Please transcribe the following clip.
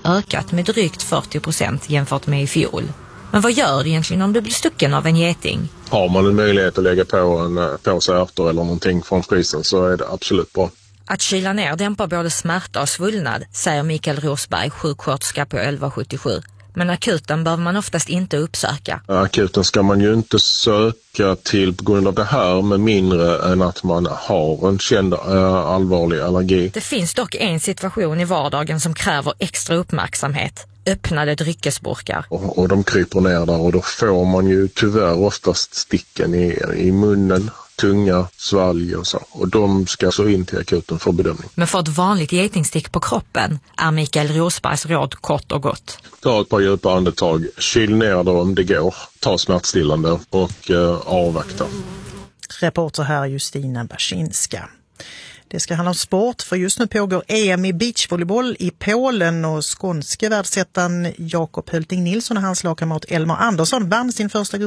ökat med drygt 40% jämfört med i fjol. Men vad gör det egentligen om du blir stucken av en geting? Har man en möjlighet att lägga på en påse ärtor eller någonting från frysen så är det absolut bra. Att kyla ner dämpar både smärta och svullnad, säger Mikael Rosberg, sjuksköterska på 1177. Men akuten behöver man oftast inte uppsöka. Akuten ska man ju inte söka till på grund av det här, med mindre än att man har en känd allvarlig allergi. Det finns dock en situation i vardagen som kräver extra uppmärksamhet. Öppnade dryckesburkar. Och de kryper ner där och då får man ju tyvärr oftast sticken i munnen, tunga, svalg och så. Och de ska så in till akuten för bedömning. Men för ett vanligt getingstick på kroppen är Mikael Rosbergs råd kort och gott. Ta ett par djupa andetag, kyl ner det om det går, ta smärtstillande och avvakta. Reporter här Justina Baczynska. Det ska handla om sport, för just nu pågår EM i beachvolleyboll i Polen och skånske världsettan Jakob Hölting Nilsson och hans lagkamrat Elmar Andersson vann sin första